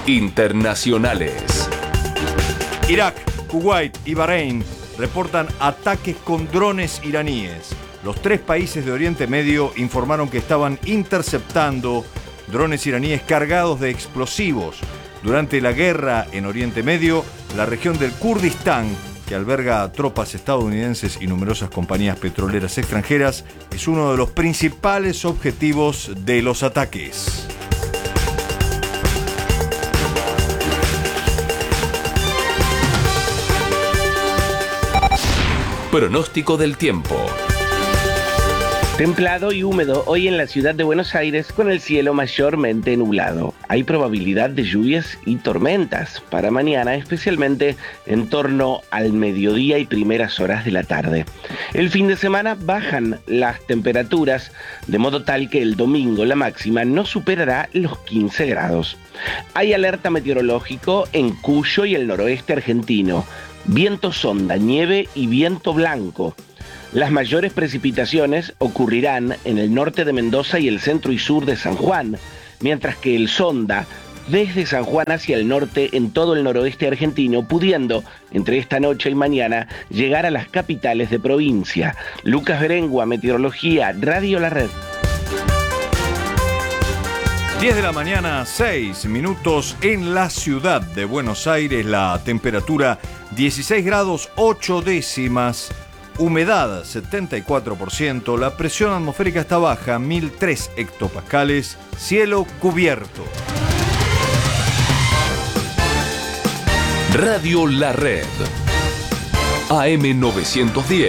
internacionales. Irak, Kuwait y Bahrein reportan ataques con drones iraníes. Los tres países de Oriente Medio informaron que estaban interceptando drones iraníes cargados de explosivos. Durante la guerra en Oriente Medio, la región del Kurdistán, que alberga tropas estadounidenses y numerosas compañías petroleras extranjeras, es uno de los principales objetivos de los ataques. Pronóstico del tiempo. Templado y húmedo hoy en la ciudad de Buenos Aires con el cielo mayormente nublado. Hay probabilidad de lluvias y tormentas para mañana, especialmente en torno al mediodía y primeras horas de la tarde. El fin de semana bajan las temperaturas, de modo tal que el domingo la máxima no superará los 15 grados. Hay alerta meteorológico en Cuyo y el noroeste argentino. Viento sonda, nieve y viento blanco. Las mayores precipitaciones ocurrirán en el norte de Mendoza y el centro y sur de San Juan, mientras que el sonda desde San Juan hacia el norte en todo el noroeste argentino, pudiendo, entre esta noche y mañana, llegar a las capitales de provincia. Lucas Berengua, Meteorología, Radio La Red. 10 de la mañana, 6 minutos en la ciudad de Buenos Aires. La temperatura 16 grados 8 décimas. Humedad 74%, la presión atmosférica está baja, 1003 hectopascales, cielo cubierto. Radio La Red. AM 910.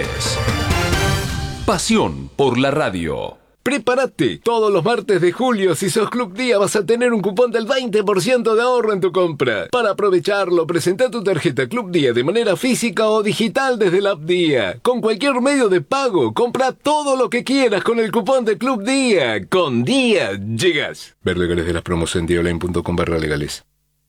Pasión por la radio. ¡Prepárate! Todos los martes de julio, si sos Club Día, vas a tener un cupón del 20% de ahorro en tu compra. Para aprovecharlo, presenta tu tarjeta Club Día de manera física o digital desde la app Día. Con cualquier medio de pago, compra todo lo que quieras con el cupón de Club Día. Con Día, llegas. Ver legales de las promos en dionline.com/legales.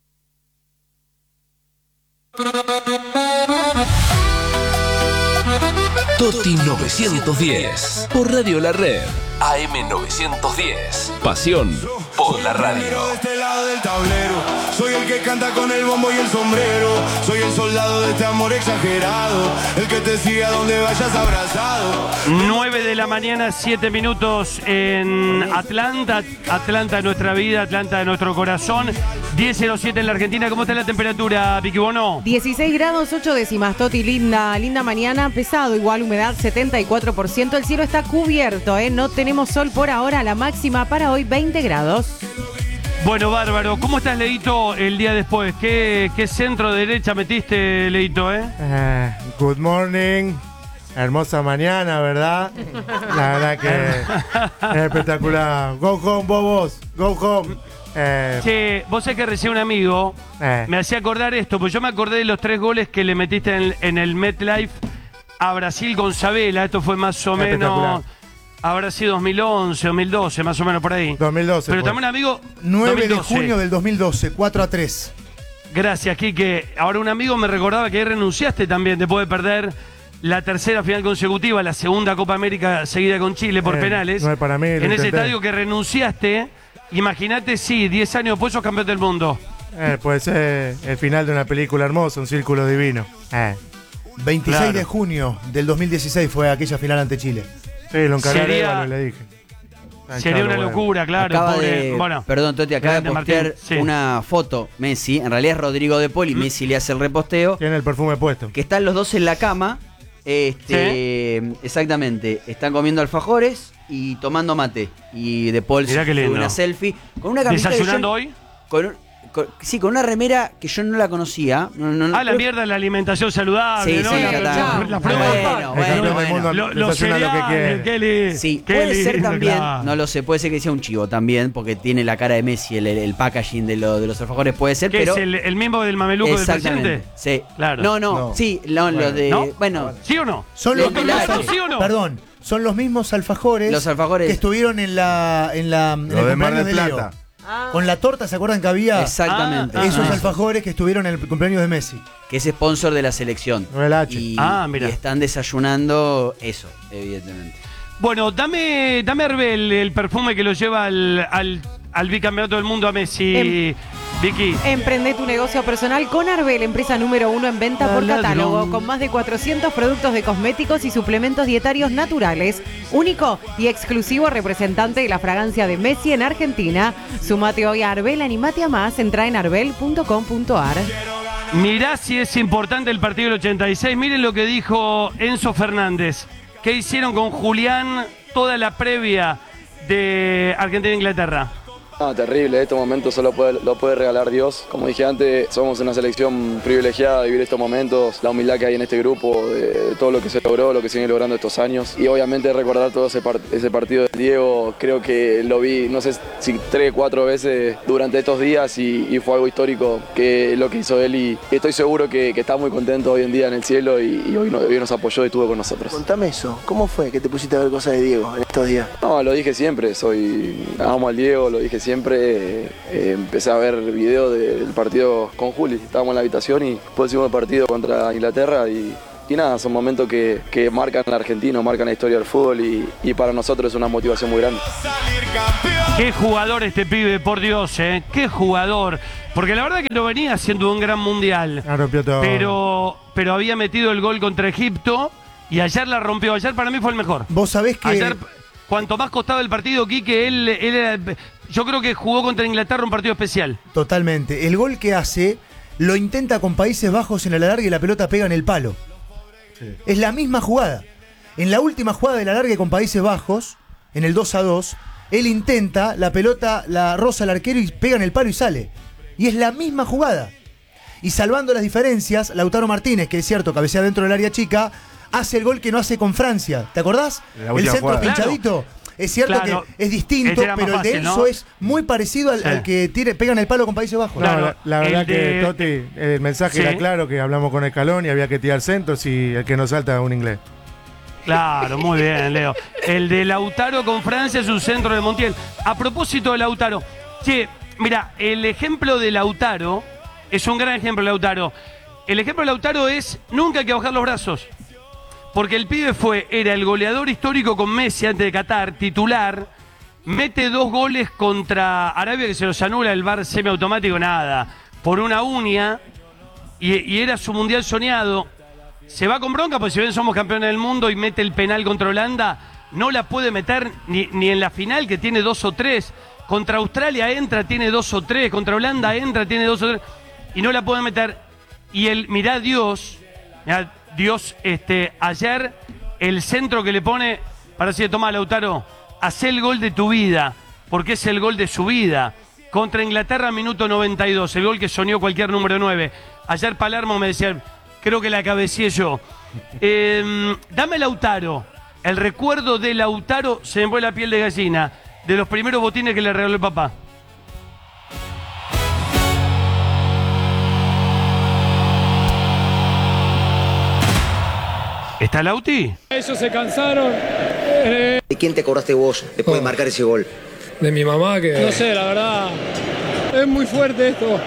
Toti 910. Por Radio La Red. AM 910. Pasión por la radio. De este lado del tablero, soy el que canta con el bombo y el sombrero. Soy el soldado de este amor exagerado, el que te sigue a donde vayas abrazado. 9 de la mañana, 7 minutos en Atlanta. Atlanta, nuestra vida, Atlanta de nuestro corazón. 10:07 en la Argentina. ¿Cómo está la temperatura, Vicky Bono? 16 grados 8 décimas, Toti. Linda mañana. Pesado, igual humedad 74%. El cielo está cubierto, no tenemos sol por ahora. La máxima para hoy 20 grados. Bueno, bárbaro. ¿Cómo estás, Leito, el día después? ¿Qué centro derecha metiste, Leito, Good morning. Hermosa mañana, ¿verdad? La verdad que es espectacular. Go home, bobos. Go home. Che, vos sabés que recién un amigo me hacía acordar esto, pues yo me acordé de los 3 goles que le metiste en el MetLife a Brasil con Sabela. Esto fue más o menos, habrá sido 2011, 2012, más o menos por ahí. 2012. Pero también un amigo... 9 2012. de junio del 2012, 4-3. Gracias, Quique. Ahora un amigo me recordaba que renunciaste también después de perder la tercera final consecutiva, la segunda Copa América seguida con Chile por penales. No es para mí, en ese estadio que renunciaste. Imagínate, sí, 10 años después sos campeón del mundo. Puede ser el final de una película hermosa, un círculo divino. 26 de junio del 2016 fue aquella final ante Chile. Sí, lo encargué, le dije. Sería una locura, claro. Bueno, perdón, Toti, acaba de postear una foto Messi. En realidad es Rodrigo de Paul y Messi le hace el reposteo. Tiene el perfume puesto. Que están los dos en la cama. Exactamente. Están comiendo alfajores y tomando mate. Y de Paul se sube una selfie. Con una camiseta. ¿Desayunando hoy? Sí, con una remera que yo no la conocía. La mierda, la alimentación saludable, sí, ¿no? Sí, los cereales, Kelly. Sí, puede ser también, no lo sé, puede ser que sea un chivo también, porque tiene la cara de Messi, el packaging de los alfajores puede ser, pero... ¿Es el mismo del mameluco del presidente? Sí. Claro. No. Sí, los de... ¿No? Bueno. ¿Sí o no? Son los mismos, ¿sí o no? Perdón, son los mismos alfajores, que estuvieron en el cumpleaños de Leo. Con la torta, ¿se acuerdan que había? Exactamente. Esos alfajores que estuvieron en el cumpleaños de Messi. Que es sponsor de la selección. Y están desayunando eso, evidentemente. Bueno, dame Herbel, el perfume que lo lleva al bicampeonato del mundo a Messi. Vicky. Emprende tu negocio personal con Arbel, empresa número 1 en venta por catálogo, con más de 400 productos de cosméticos y suplementos dietarios naturales. Único y exclusivo representante de la fragancia de Messi en Argentina. Sumate hoy a Arbel, animate a más, entra en arbel.com.ar. Mirá si es importante el partido del 86. Miren lo que dijo Enzo Fernández. ¿Qué hicieron con Julián toda la previa de Argentina-Inglaterra? No, terrible, estos momentos solo lo puede regalar Dios. Como dije antes, somos una selección privilegiada de vivir estos momentos, la humildad que hay en este grupo, de todo lo que se logró, lo que se viene logrando estos años. Y obviamente recordar todo ese partido de Diego, creo que lo vi, no sé si 3 o 4 veces durante estos días y fue algo histórico que lo que hizo él y estoy seguro que está muy contento hoy en día en el cielo y hoy nos apoyó y estuvo con nosotros. Contame eso, ¿cómo fue que te pusiste a ver cosas de Diego en estos días? No, lo dije siempre, amo al Diego, lo dije siempre, empecé a ver videos del partido con Juli, estábamos en la habitación y después hicimos el partido contra Inglaterra y nada, son momentos que marcan al argentino, marcan la historia del fútbol y para nosotros es una motivación muy grande. Qué jugador este pibe, por Dios, qué jugador, porque la verdad que lo venía haciendo un gran mundial, pero había metido el gol contra Egipto y ayer la rompió, ayer para mí fue el mejor. Vos sabés que... Ayer, cuanto más costaba el partido, Quique, él era... Yo creo que jugó contra Inglaterra un partido especial. Totalmente. El gol que hace lo intenta con Países Bajos en el alargue y la pelota pega en el palo. Sí. Es la misma jugada. En la última jugada del alargue con Países Bajos, en el 2-2, él intenta, la pelota la roza al arquero y pega en el palo y sale. Y es la misma jugada. Y salvando las diferencias, Lautaro Martínez, que es cierto, cabecea dentro del área chica, hace el gol que no hace con Francia. ¿Te acordás? El centro jugada. Pinchadito. Claro. Es cierto que es distinto, pero el de Enzo es muy parecido al que pega en el palo con Países Bajos. No, la verdad que, Toti, el mensaje era claro, que hablamos con Escalón y había que tirar centros y el que no salta es un inglés. Claro, muy bien, Leo. El de Lautaro con Francia es un centro de Montiel. A propósito de Lautaro, mira, el ejemplo de Lautaro es un gran ejemplo, Lautaro. El ejemplo de Lautaro es nunca hay que bajar los brazos. Porque el pibe era el goleador histórico con Messi antes de Qatar, titular, mete 2 goles contra Arabia que se los anula el VAR semiautomático, nada, por una uña, y era su mundial soñado. Se va con bronca, porque si bien somos campeones del mundo y mete el penal contra Holanda, no la puede meter ni en la final, que tiene 2 o 3. Contra Australia entra, tiene 2 o 3. Contra Holanda entra, tiene 2 o 3. Y no la puede meter. Y mirá Dios, ayer el centro que le pone para decirle, toma Lautaro, hacé el gol de tu vida, porque es el gol de su vida. Contra Inglaterra, minuto 92, el gol que soñó cualquier número 9. Ayer Palermo me decía, creo que la cabeceé yo. Dame Lautaro, el recuerdo de Lautaro, se me pone la piel de gallina, de los primeros botines que le regaló el papá. ¿Está Lauti? Ellos se cansaron. ¿De quién te acordaste vos después de marcar ese gol? De mi mamá, que... No sé, la verdad, es muy fuerte esto.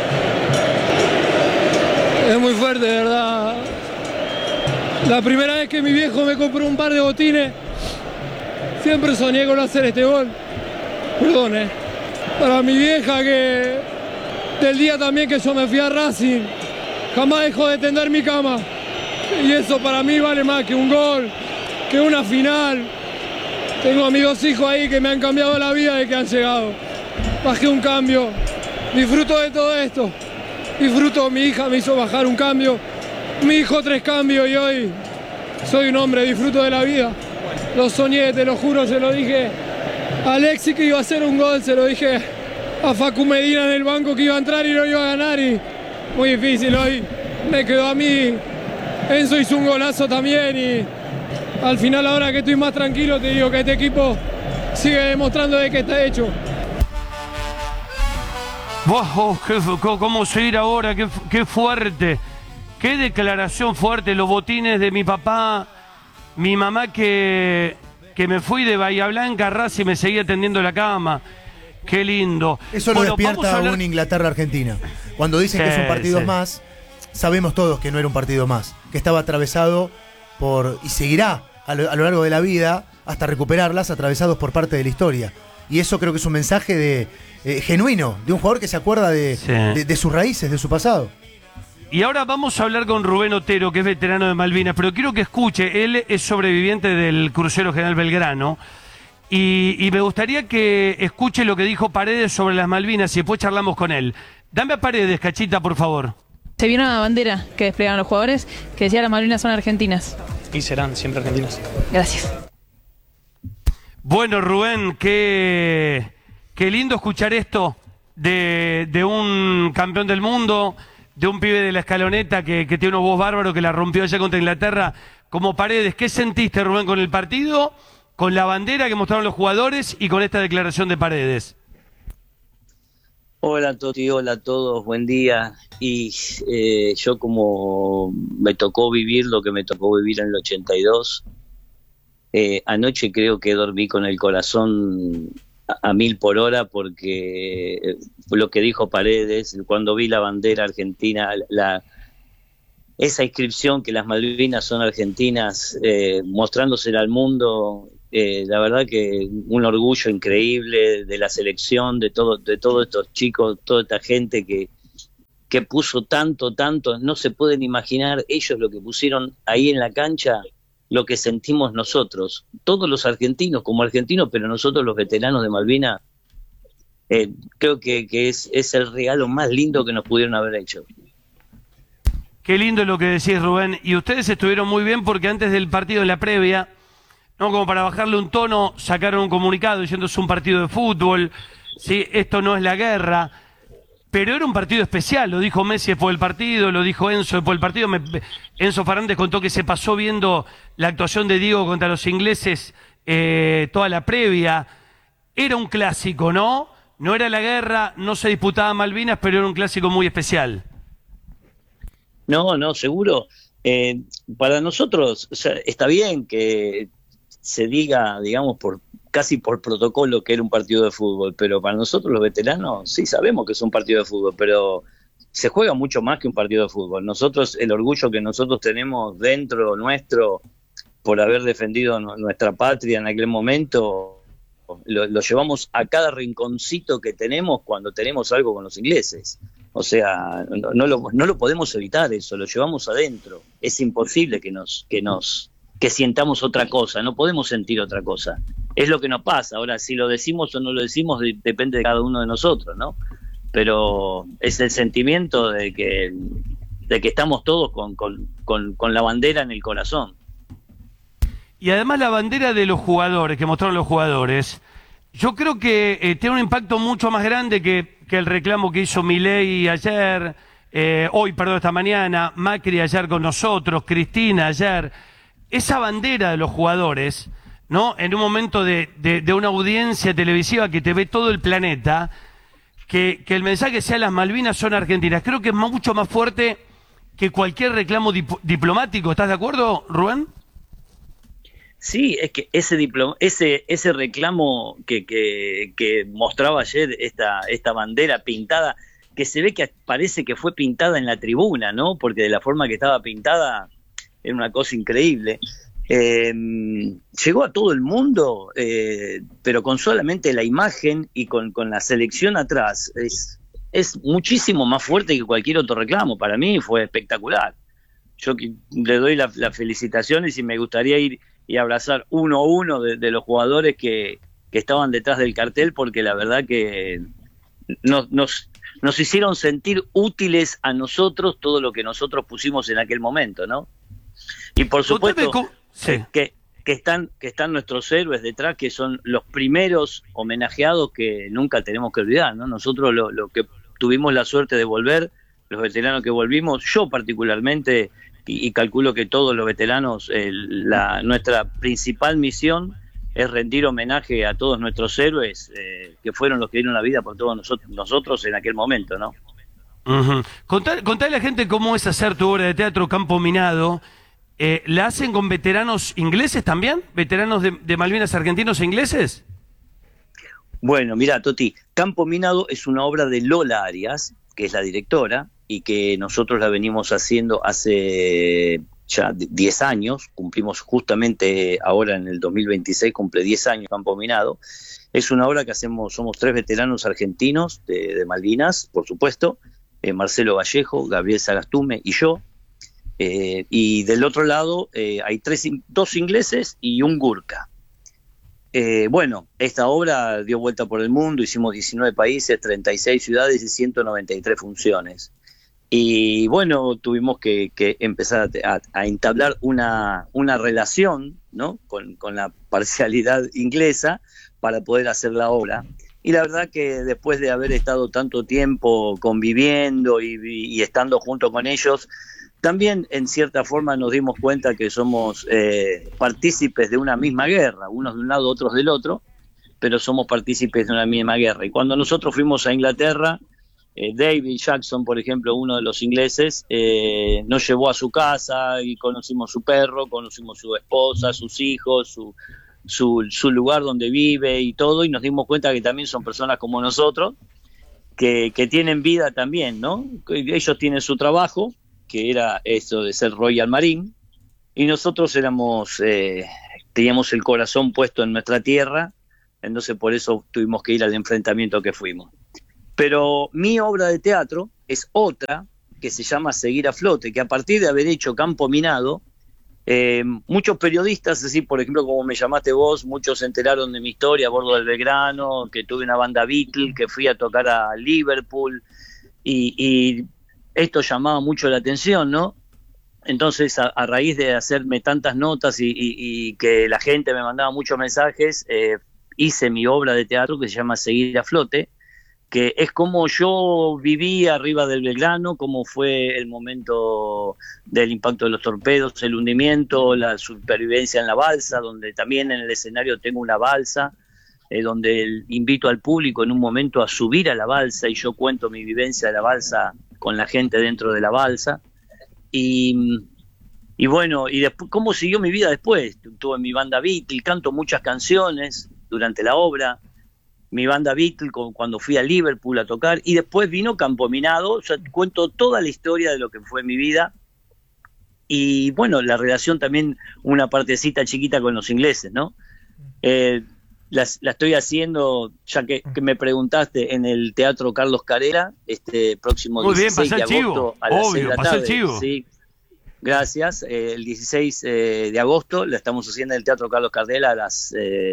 Es muy fuerte, de verdad. La primera vez que mi viejo me compró un par de botines, siempre soñé con hacer este gol. Perdón, Para mi vieja, que del día también que yo me fui a Racing, jamás dejó de tender mi cama. Y eso para mí vale más que un gol, que una final. Tengo a mis 2 hijos ahí que me han cambiado la vida de que han llegado. Bajé un cambio, disfruto de todo esto. Disfruto, mi hija me hizo bajar un cambio, mi hijo 3 cambios y hoy soy un hombre, disfruto de la vida. Lo soñé, te lo juro, se lo dije a Alexis que iba a hacer un gol, se lo dije a Facu Medina en el banco que iba a entrar y no iba a ganar y muy difícil hoy. Me quedó a mí. Enzo hizo un golazo también y al final, ahora que estoy más tranquilo, te digo que este equipo sigue demostrando de que está hecho. Wow, ¿cómo seguir ahora? Qué fuerte. Qué declaración fuerte. Los botines de mi papá, mi mamá que me fui de Bahía Blanca a Racing y me seguía tendiendo la cama. Qué lindo. Eso lo despierta un Inglaterra-Argentina. Cuando dicen que es un partido más, sabemos todos que no era un partido más, que estaba atravesado y seguirá a lo largo de la vida, hasta recuperarlas, atravesados por parte de la historia. Y eso creo que es un mensaje genuino, de un jugador que se acuerda de sus raíces, de su pasado. Y ahora vamos a hablar con Rubén Otero, que es veterano de Malvinas, pero quiero que escuche, él es sobreviviente del crucero General Belgrano, y me gustaría que escuche lo que dijo Paredes sobre las Malvinas y después charlamos con él. Dame a Paredes, Cachita, por favor. Se vio una bandera que desplegaron los jugadores que decía las Malvinas son argentinas. Y serán siempre argentinas. Gracias. Bueno, Rubén, qué lindo escuchar esto de un campeón del mundo, de un pibe de la Escaloneta que tiene unos voz bárbaros, que la rompió allá contra Inglaterra, como Paredes. ¿Qué sentiste, Rubén, con el partido, con la bandera que mostraron los jugadores y con esta declaración de Paredes? Hola Toti, hola a todos, buen día. Y yo, como me tocó vivir lo que me tocó vivir en el 82, anoche creo que dormí con el corazón a 1000 por hora, porque lo que dijo Paredes, cuando vi la bandera argentina, esa inscripción que las Malvinas son argentinas, mostrándosela al mundo, la verdad que un orgullo increíble de la selección, de todos estos chicos, toda esta gente que puso tanto, no se pueden imaginar ellos lo que pusieron ahí en la cancha, lo que sentimos nosotros, todos los argentinos como argentinos, pero nosotros los veteranos de Malvinas, creo que es el regalo más lindo que nos pudieron haber hecho. Qué lindo lo que decís, Rubén. Y ustedes estuvieron muy bien porque antes del partido, en la previa, no, como para bajarle un tono, sacaron un comunicado diciendo es un partido de fútbol, ¿sí? Esto no es la guerra. Pero era un partido especial, lo dijo Messi después del partido, lo dijo Enzo después del partido. Enzo Fernández contó que se pasó viendo la actuación de Diego contra los ingleses toda la previa. Era un clásico, ¿no? No era la guerra, no se disputaba Malvinas, pero era un clásico muy especial. No, seguro. Para nosotros, o sea, está bien que se diga, digamos, casi por protocolo que era un partido de fútbol, pero para nosotros los veteranos sí sabemos que es un partido de fútbol, pero se juega mucho más que un partido de fútbol. Nosotros, el orgullo que nosotros tenemos dentro nuestro por haber defendido nuestra patria en aquel momento, lo llevamos a cada rinconcito que tenemos cuando tenemos algo con los ingleses. O sea, no lo podemos evitar eso, lo llevamos adentro. Es imposible que sientamos otra cosa, no podemos sentir otra cosa. Es lo que nos pasa. Ahora, si lo decimos o no lo decimos, depende de cada uno de nosotros, ¿no? Pero es el sentimiento de que estamos todos con la bandera en el corazón. Y además la bandera de los jugadores, que mostraron los jugadores, yo creo que tiene un impacto mucho más grande que el reclamo que hizo Milei ayer, esta mañana, Macri ayer con nosotros, Cristina ayer. Esa bandera de los jugadores, ¿no? En un momento de una audiencia televisiva que te ve todo el planeta, que el mensaje sea las Malvinas son argentinas, creo que es mucho más fuerte que cualquier reclamo diplomático. ¿Estás de acuerdo, Rubén? Sí, es que ese reclamo que mostraba ayer esta bandera pintada, que se ve que parece que fue pintada en la tribuna, ¿no? Porque de la forma que estaba pintada era una cosa increíble. Llegó a todo el mundo, pero con solamente la imagen y con la selección atrás. Es muchísimo más fuerte que cualquier otro reclamo. Para mí fue espectacular. Yo le doy las felicitaciones y me gustaría ir y abrazar uno a uno de los jugadores que estaban detrás del cartel, porque la verdad que nos hicieron sentir útiles a nosotros todo lo que nosotros pusimos en aquel momento, ¿no? Y por supuesto que están nuestros héroes detrás, que son los primeros homenajeados que nunca tenemos que olvidar, ¿no? Nosotros lo que tuvimos la suerte de volver, los veteranos que volvimos, yo particularmente, y calculo que todos los veteranos, nuestra principal misión es rendir homenaje a todos nuestros héroes que fueron los que dieron la vida por todos nosotros en aquel momento, ¿no? Uh-huh. Contale a la gente cómo es hacer tu obra de teatro Campo Minado. ¿La hacen con veteranos ingleses también? ¿Veteranos de Malvinas argentinos e ingleses? Bueno, mirá, Toti, Campo Minado es una obra de Lola Arias, que es la directora, y que nosotros la venimos haciendo hace ya 10 años, cumplimos justamente ahora en el 2026, cumple 10 años Campo Minado, Es una obra que somos 3 veteranos argentinos de Malvinas, por supuesto, Marcelo Vallejo, Gabriel Sagastume y yo. Y del otro lado hay 2 ingleses y un gurka. Bueno, esta obra dio vuelta por el mundo, hicimos 19 países, 36 ciudades y 193 funciones. Y bueno, tuvimos que empezar a entablar una relación, ¿no?, con la parcialidad inglesa para poder hacer la obra. Y la verdad que después de haber estado tanto tiempo conviviendo y estando junto con ellos, también en cierta forma nos dimos cuenta que somos partícipes de una misma guerra, unos de un lado, otros del otro, pero somos partícipes de una misma guerra. Y cuando nosotros fuimos a Inglaterra, David Jackson, por ejemplo, uno de los ingleses, nos llevó a su casa y conocimos su perro, conocimos su esposa, sus hijos, su lugar donde vive y todo, y nos dimos cuenta que también son personas como nosotros, que tienen vida también, ¿no? Ellos tienen su trabajo, que era eso de ser Royal Marine, y nosotros teníamos el corazón puesto en nuestra tierra, entonces por eso tuvimos que ir al enfrentamiento que fuimos. Pero mi obra de teatro es otra, que se llama Seguir a Flote, que a partir de haber hecho Campo Minado, muchos periodistas, así por ejemplo como me llamaste vos, muchos se enteraron de mi historia a bordo del Belgrano, que tuve una banda Beatle, que fui a tocar a Liverpool, y esto llamaba mucho la atención, ¿no? Entonces, a raíz de hacerme tantas notas y que la gente me mandaba muchos mensajes, hice mi obra de teatro que se llama Seguir a Flote, que es como yo viví arriba del Belgrano, cómo fue el momento del impacto de los torpedos, el hundimiento, la supervivencia en la balsa, donde también en el escenario tengo una balsa, donde invito al público en un momento a subir a la balsa y yo cuento mi vivencia de la balsa con la gente dentro de la balsa. Y bueno, y después, ¿cómo siguió mi vida después? Tuve mi banda Beatle, canto muchas canciones durante la obra, mi banda Beatle cuando fui a Liverpool a tocar, y después vino Campo Minado, o sea, cuento toda la historia de lo que fue mi vida, y bueno, la relación también, una partecita chiquita con los ingleses, ¿no? La estoy haciendo, ya que me preguntaste, en el Teatro Carlos Carrera, este próximo 16 de agosto a las 6 de la tarde. Sí, gracias. El 16 de agosto la estamos haciendo en el Teatro Carlos Carrera a las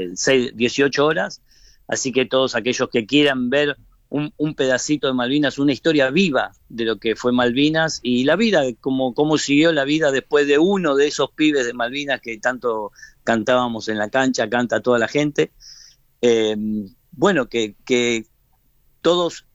18 horas. Así que todos aquellos que quieran ver un pedacito de Malvinas, una historia viva de lo que fue Malvinas y la vida, cómo siguió la vida después de uno de esos pibes de Malvinas que tanto cantábamos en la cancha, canta toda la gente. Bueno, que todos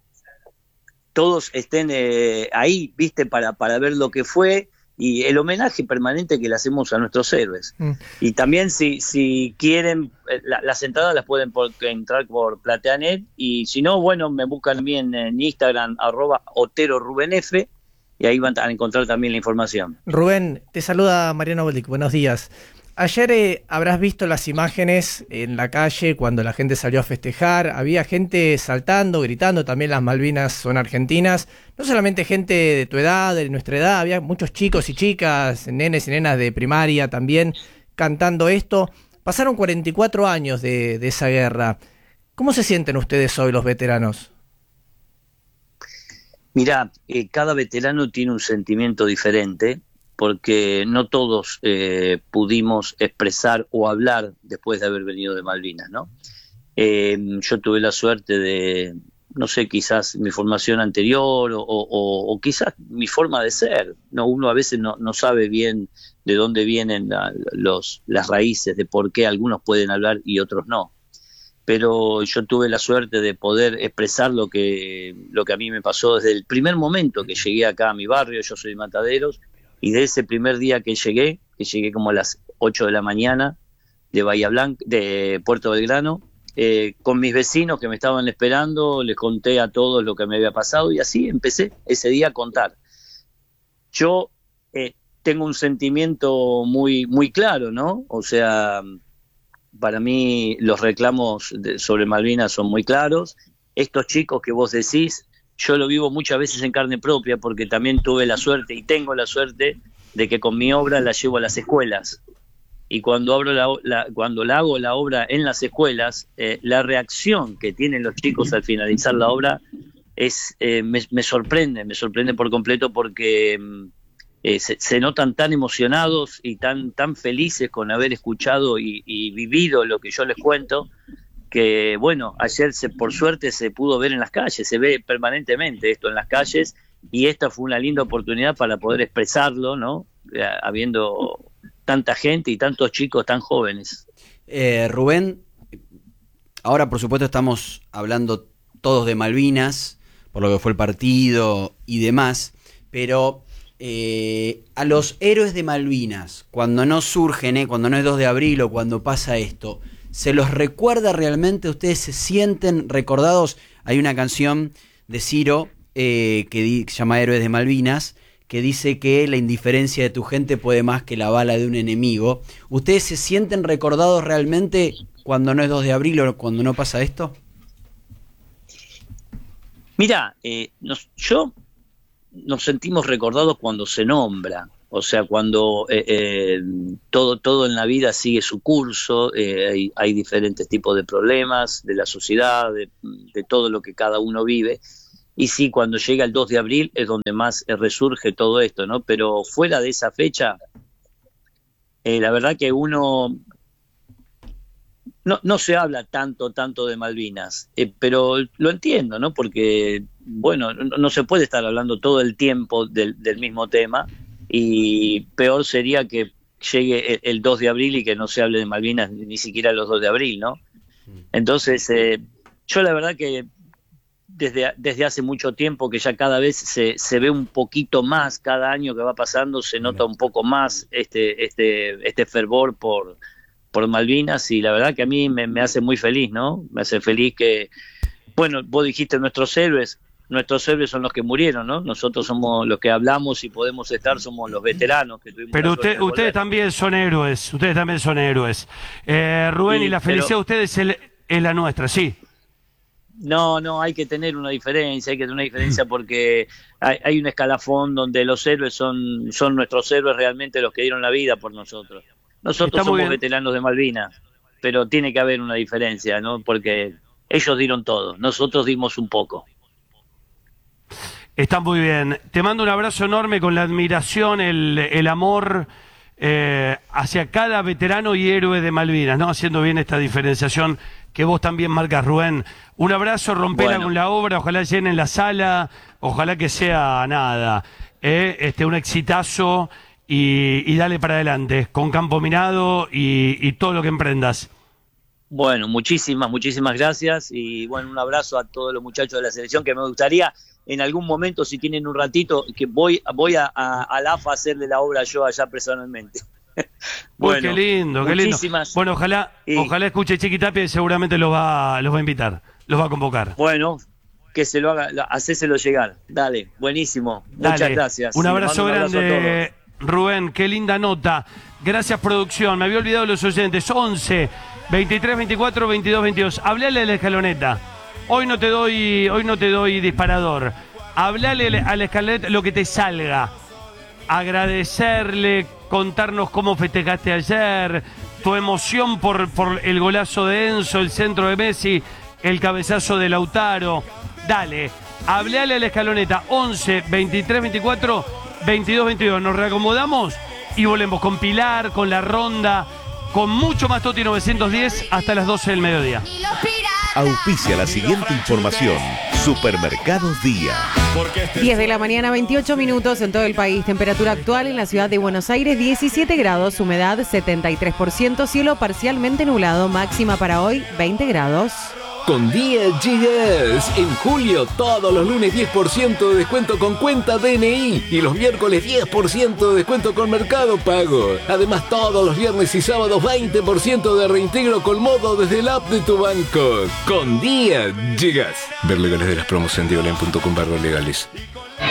estén ahí, viste, para ver lo que fue y el homenaje permanente que le hacemos a nuestros héroes. Y también si quieren, las entradas las pueden entrar por Plateanet, y si no, bueno, me buscan a mí en Instagram, @OteroRubenF, y ahí van a encontrar también la información. Rubén, te saluda Mariano Boldic, buenos días. Ayer habrás visto las imágenes en la calle cuando la gente salió a festejar, había gente saltando, gritando, también las Malvinas son argentinas, no solamente gente de tu edad, de nuestra edad, había muchos chicos y chicas, nenes y nenas de primaria también cantando esto. Pasaron 44 años de esa guerra. ¿Cómo se sienten ustedes hoy, los veteranos? Mirá, cada veterano tiene un sentimiento diferente, porque no todos pudimos expresar o hablar después de haber venido de Malvinas, ¿no? Yo tuve la suerte de, no sé, quizás mi formación anterior o quizás mi forma de ser, ¿no? Uno a veces no sabe bien de dónde vienen las raíces, de por qué algunos pueden hablar y otros no. Pero yo tuve la suerte de poder expresar lo que a mí me pasó desde el primer momento que llegué acá a mi barrio. Yo soy de Mataderos, y de ese primer día que llegué como a las 8 de la mañana de Bahía Blanca, de Puerto Belgrano, con mis vecinos que me estaban esperando, les conté a todos lo que me había pasado y así empecé ese día a contar. Yo tengo un sentimiento muy, muy claro, ¿no? O sea, para mí los reclamos sobre Malvinas son muy claros. Estos chicos que vos decís, yo lo vivo muchas veces en carne propia porque también tuve la suerte y tengo la suerte de que con mi obra la llevo a las escuelas. y cuando cuando la hago la obra en las escuelas, la reacción que tienen los chicos al finalizar la obra me sorprende por completo, porque se notan tan emocionados y tan felices con haber escuchado y vivido lo que yo les cuento, que bueno, ayer por suerte se pudo ver en las calles, se ve permanentemente esto en las calles, y esta fue una linda oportunidad para poder expresarlo, ¿no? Habiendo tanta gente y tantos chicos tan jóvenes. Rubén, ahora por supuesto estamos hablando todos de Malvinas, por lo que fue el partido y demás, pero a los héroes de Malvinas, cuando no surgen, cuando no es 2 de abril o cuando pasa esto, ¿se los recuerda realmente? ¿Ustedes se sienten recordados? Hay una canción de Ciro que se llama Héroes de Malvinas, que dice que la indiferencia de tu gente puede más que la bala de un enemigo. ¿Ustedes se sienten recordados realmente cuando no es 2 de abril o cuando no pasa esto? Mira, nos sentimos recordados cuando se nombra, o sea, cuando todo en la vida sigue su curso, hay diferentes tipos de problemas de la sociedad, de todo lo que cada uno vive, y sí, cuando llega el 2 de abril es donde más resurge todo esto, ¿no? Pero fuera de esa fecha, la verdad que uno no se habla tanto de Malvinas, pero lo entiendo, ¿no? Porque, bueno, no se puede estar hablando todo el tiempo del mismo tema, y peor sería que llegue el 2 de abril y que no se hable de Malvinas ni siquiera los 2 de abril, ¿no? Entonces, yo la verdad que desde hace mucho tiempo que ya cada vez se ve un poquito más, cada año que va pasando se nota un poco más este fervor por Malvinas, y la verdad que a mí me hace muy feliz, ¿no? Me hace feliz que, bueno, vos dijiste nuestros héroes son los que murieron, ¿no? Nosotros somos los que hablamos y podemos estar, somos los veteranos que tuvimos. Pero ustedes también son héroes, Rubén, sí, y la felicidad de ustedes es la nuestra, sí. No, hay que tener una diferencia, porque hay un escalafón donde los héroes son nuestros héroes realmente, los que dieron la vida por nosotros. Nosotros somos veteranos de Malvinas, pero tiene que haber una diferencia, ¿no? Porque ellos dieron todo, nosotros dimos un poco. Está muy bien. Te mando un abrazo enorme con la admiración, el amor hacia cada veterano y héroe de Malvinas, ¿no? Haciendo bien esta diferenciación que vos también marcas, Rubén. Un abrazo, rompela con la obra, ojalá llenen la sala, ojalá que sea nada, un exitazo. Y dale para adelante, con campo minado y todo lo que emprendas. Bueno, muchísimas gracias, y bueno, un abrazo a todos los muchachos de la selección, que me gustaría en algún momento, si tienen un ratito, que voy a la AFA a hacerle la obra yo allá personalmente. Bueno, qué lindo. Bueno, ojalá escuche Chiquitapia y seguramente los va a invitar, los va a convocar. Bueno, que se lo haga, hacéselo llegar. Dale, buenísimo. Muchas gracias. Un abrazo grande. Rubén, qué linda nota. Gracias, producción. Me había olvidado los oyentes. 11 23 24 22 22. Hablale a la escaloneta. Hoy no te doy disparador. Hablale a la escaloneta lo que te salga. Agradecerle, contarnos cómo festejaste ayer, tu emoción por el golazo de Enzo, el centro de Messi, el cabezazo de Lautaro. Dale, hablale a la escaloneta. 11 23 24 22, 22, nos reacomodamos y volvemos con Pilar, con la ronda, con mucho más Toti 910 hasta las 12 del mediodía. Auspicia la siguiente información. Supermercados Día. 10 de la mañana, 28 minutos en todo el país. Temperatura actual en la ciudad de Buenos Aires, 17 grados, humedad 73%, cielo parcialmente nublado, máxima para hoy 20 grados. Con Día GS, en julio todos los lunes 10% de descuento con cuenta DNI y los miércoles 10% de descuento con Mercado Pago. Además todos los viernes y sábados 20% de reintegro con modo desde el app de tu banco. Con Día GS. Ver legales de las promos en diolen.com/legales.